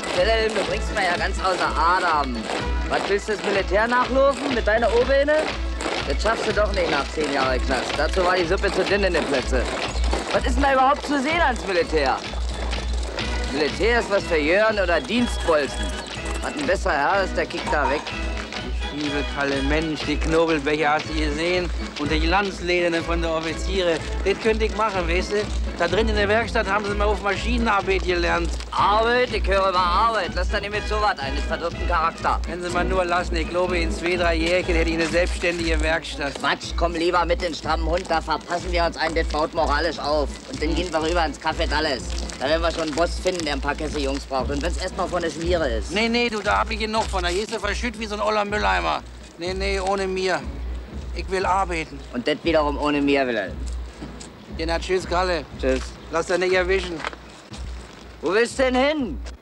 Wilhelm, du bringst mir ja ganz außer Adam. Was, willst du das Militär nachlaufen mit deiner O-Beine? Das schaffst du doch nicht nach 10 Jahren Knast. Dazu war die Suppe zu dünn in den Plätze. Was ist denn da überhaupt zu sehen ans Militär? Militär ist was für Jörn oder Dienstbolzen. Was ein besserer Herr ist, der kickt da weg. Ich liebe Kalle Mensch, die Knobelbecher hast du gesehen und die Glanzlederne von der Offiziere. Das könnte ich machen, weißt du? Da drin in der Werkstatt haben sie mal auf Maschinenarbeit gelernt. Arbeit? Ich höre mal Arbeit. Lass da nicht mit sowas ein, das verdrückt den Charakter. Wenn sie mal nur lassen, ich glaube, in 2, 3 Jährchen hätte ich eine selbstständige Werkstatt. Quatsch, komm lieber mit den strammen Hund, da verpassen wir uns ein, das baut moralisch auf. Und dann gehen wir rüber ins Café Dallas. Da werden wir schon einen Boss finden, der ein paar Käse Jungs braucht. Und wenn's erst mal von der Schmiere ist. Nee, du, da hab ich genug von. Da gehst du verschütt wie so ein oller Mülleimer. Nee, ohne mir. Ich will arbeiten. Und das wiederum ohne mir, Wilhelm. Ja, na, tschüss, Kalle. Tschüss. Lass dich nicht erwischen. Wo willst du denn hin?